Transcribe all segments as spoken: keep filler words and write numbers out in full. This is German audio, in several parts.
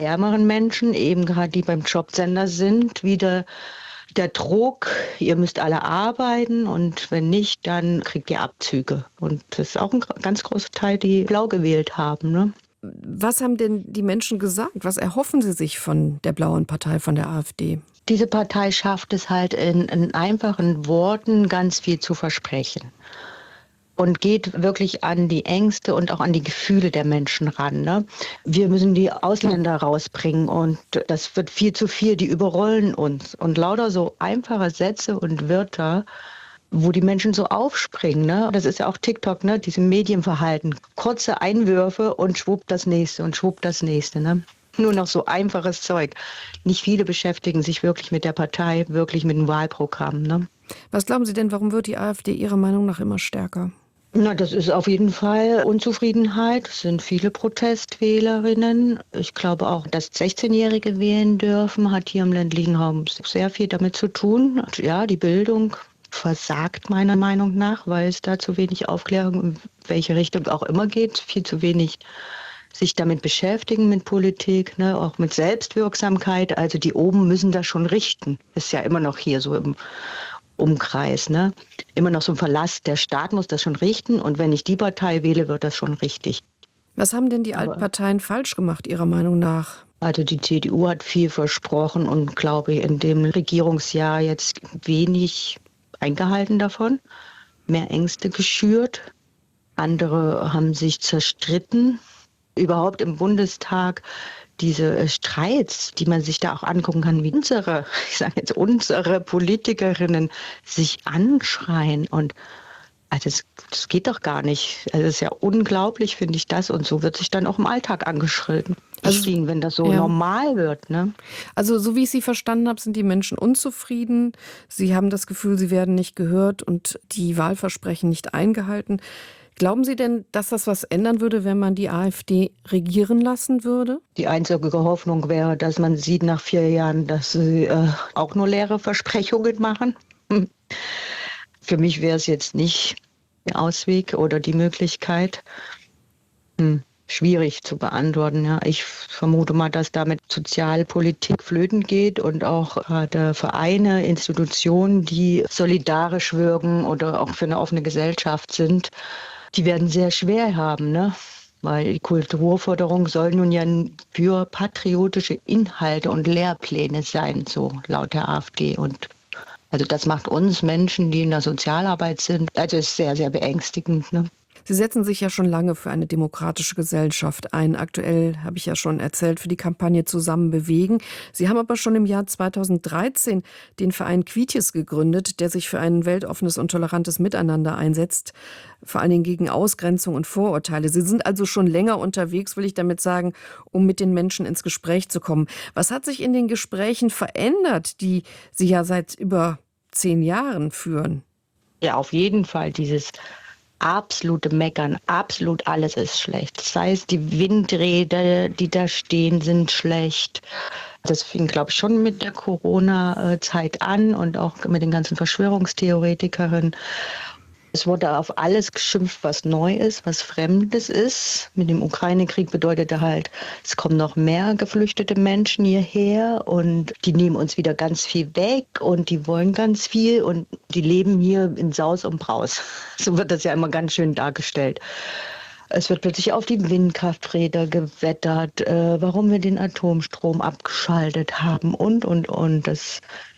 ärmeren Menschen, eben gerade die beim Jobcenter sind, wieder der Druck, ihr müsst alle arbeiten und wenn nicht, dann kriegt ihr Abzüge. Und das ist auch ein ganz großer Teil, die blau gewählt haben, ne? Was haben denn die Menschen gesagt? Was erhoffen sie sich von der blauen Partei, von der AfD? Diese Partei schafft es halt in, in einfachen Worten ganz viel zu versprechen. Und geht wirklich an die Ängste und auch an die Gefühle der Menschen ran. Ne? Wir müssen die Ausländer rausbringen und das wird viel zu viel, die überrollen uns. Und lauter so einfache Sätze und Wörter, wo die Menschen so aufspringen. Ne? Das ist ja auch TikTok, ne? Diesem Medienverhalten. Kurze Einwürfe und schwupp das nächste und schwupp das nächste. Ne? Nur noch so einfaches Zeug. Nicht viele beschäftigen sich wirklich mit der Partei, wirklich mit dem Wahlprogramm. Ne? Was glauben Sie denn, warum wird die AfD Ihrer Meinung nach immer stärker? Na, das ist auf jeden Fall Unzufriedenheit. Es sind viele Protestwählerinnen. Ich glaube auch, dass sechzehnjährige wählen dürfen, hat hier im ländlichen Raum sehr viel damit zu tun. Ja, die Bildung versagt meiner Meinung nach, weil es da zu wenig Aufklärung in welche Richtung auch immer geht, viel zu wenig sich damit beschäftigen mit Politik, ne, auch mit Selbstwirksamkeit. Also die oben müssen das schon richten. Ist ja immer noch hier so im Umkreis, ne? Immer noch so ein Verlass, der Staat muss das schon richten und wenn ich die Partei wähle, wird das schon richtig. Was haben denn die Aber alten Parteien falsch gemacht, Ihrer Meinung nach? Also die C D U hat viel versprochen und glaube ich in dem Regierungsjahr jetzt wenig eingehalten davon, mehr Ängste geschürt. Andere haben sich zerstritten. Überhaupt im Bundestag diese Streits, die man sich da auch angucken kann, wie unsere, ich sage jetzt unsere Politikerinnen sich anschreien und also das, das geht doch gar nicht. Also es ist ja unglaublich, finde ich das. Und so wird sich dann auch im Alltag angeschrien, Also, wenn das so ja. normal wird. Ne? Also so wie ich Sie verstanden habe, sind die Menschen unzufrieden. Sie haben das Gefühl, sie werden nicht gehört und die Wahlversprechen nicht eingehalten. Glauben Sie denn, dass das was ändern würde, wenn man die AfD regieren lassen würde? Die einzige Hoffnung wäre, dass man sieht nach vier Jahren, dass sie äh, auch nur leere Versprechungen machen. Hm. Für mich wäre es jetzt nicht der Ausweg oder die Möglichkeit. Hm. Schwierig zu beantworten. Ja. Ich vermute mal, dass damit Sozialpolitik flöten geht und auch gerade Vereine, Institutionen, die solidarisch wirken oder auch für eine offene Gesellschaft sind, die werden sehr schwer haben, ne? Weil die Kulturförderung soll nun ja für patriotische Inhalte und Lehrpläne sein, so laut der AfD. Und also das macht uns Menschen, die in der Sozialarbeit sind, also ist sehr, sehr beängstigend, ne? Sie setzen sich ja schon lange für eine demokratische Gesellschaft ein. Aktuell, habe ich ja schon erzählt, für die Kampagne Zusammen bewegen. Sie haben aber schon im Jahr zweitausenddreizehn den Verein Quietjes gegründet, der sich für ein weltoffenes und tolerantes Miteinander einsetzt, vor allen Dingen gegen Ausgrenzung und Vorurteile. Sie sind also schon länger unterwegs, will ich damit sagen, um mit den Menschen ins Gespräch zu kommen. Was hat sich in den Gesprächen verändert, die Sie ja seit über zehn Jahren führen? Ja, auf jeden Fall dieses absolute Meckern, absolut alles ist schlecht. Sei es die Windräder, die da stehen, sind schlecht. Das fing, glaube ich, schon mit der Corona-Zeit an und auch mit den ganzen Verschwörungstheoretikerinnen. Es wurde auf alles geschimpft, was neu ist, was Fremdes ist. Mit dem Ukraine-Krieg bedeutete halt, es kommen noch mehr geflüchtete Menschen hierher und die nehmen uns wieder ganz viel weg und die wollen ganz viel und die leben hier in Saus und Braus. So wird das ja immer ganz schön dargestellt. Es wird plötzlich auf die Windkrafträder gewettert, äh, warum wir den Atomstrom abgeschaltet haben und, und, und. Das,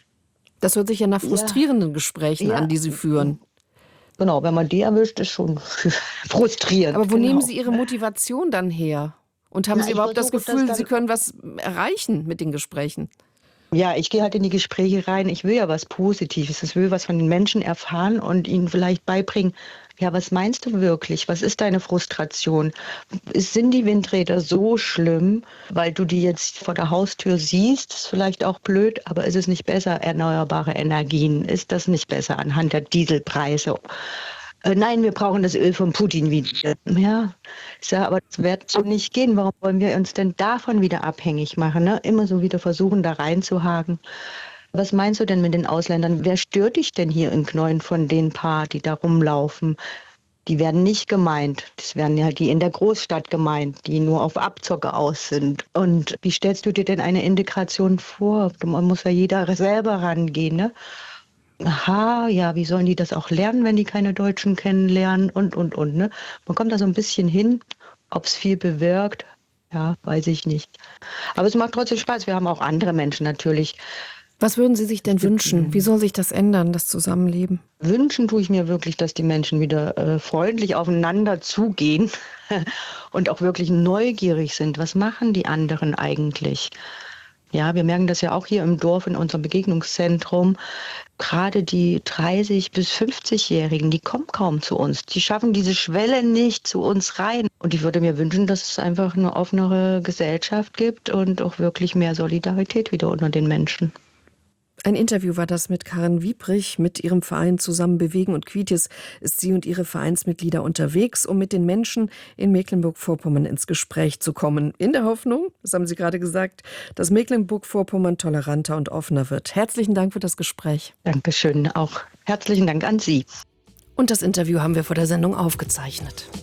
das hört sich ja nach frustrierenden ja, Gesprächen ja, an, die Sie führen. Genau, wenn man die erwischt, ist schon frustrierend. Aber wo genau. nehmen Sie Ihre Motivation dann her? Und haben Na, Sie ich überhaupt das versuche das Gefühl, dann, Sie können was erreichen mit den Gesprächen? Ja, ich gehe halt in die Gespräche rein. Ich will ja was Positives. Ich will was von den Menschen erfahren und ihnen vielleicht beibringen, ja, was meinst du wirklich? Was ist deine Frustration? Sind die Windräder so schlimm, weil du die jetzt vor der Haustür siehst? Ist vielleicht auch blöd, aber ist es nicht besser, erneuerbare Energien? Ist das nicht besser anhand der Dieselpreise? Äh, nein, wir brauchen das Öl von Putin wieder. Ja, ich sage, aber das wird so nicht gehen. Warum wollen wir uns denn davon wieder abhängig machen? Ne? Immer so wieder versuchen, da reinzuhaken. Was meinst du denn mit den Ausländern? Wer stört dich denn hier im Knäuel von den paar, die da rumlaufen? die werden nicht gemeint. Das werden ja die in der Großstadt gemeint, die nur auf Abzocke aus sind. Und wie stellst du dir denn eine Integration vor? Man muss ja jeder selber rangehen, ne? Aha, ja, wie sollen die das auch lernen, wenn die keine Deutschen kennenlernen und, und, und, ne? Man kommt da so ein bisschen hin, ob es viel bewirkt, ja, weiß ich nicht. Aber es macht trotzdem Spaß. Wir haben auch andere Menschen natürlich. Was würden Sie sich denn wünschen? Wie soll sich das ändern, das Zusammenleben? Wünschen tue ich mir wirklich, dass die Menschen wieder äh, freundlich aufeinander zugehen und auch wirklich neugierig sind. Was machen die anderen eigentlich? Ja, wir merken das ja auch hier im Dorf in unserem Begegnungszentrum. Gerade die dreißig- bis fünfzigjährigen, die kommen kaum zu uns. Die schaffen diese Schwelle nicht zu uns rein. Und ich würde mir wünschen, dass es einfach eine offenere Gesellschaft gibt und auch wirklich mehr Solidarität wieder unter den Menschen. Ein Interview war das mit Karin Wiebrich. Mit ihrem Verein Zusammen bewegen und Quietjes ist sie und ihre Vereinsmitglieder unterwegs, um mit den Menschen in Mecklenburg-Vorpommern ins Gespräch zu kommen. In der Hoffnung, das haben Sie gerade gesagt, dass Mecklenburg-Vorpommern toleranter und offener wird. Herzlichen Dank für das Gespräch. Dankeschön. Auch herzlichen Dank an Sie. Und das Interview haben wir vor der Sendung aufgezeichnet.